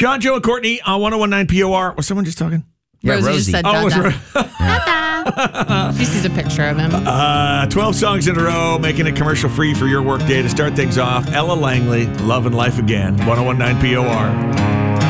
John, Joe, and Courtney on 101.9 POR. Was someone just talking? Yeah, Rosie just said Oh, it was Dada. She sees a picture of him. 12 songs in a row, making it commercial free for your work day. To start things off, Ella Langley, Love and Life Again, 101.9 POR.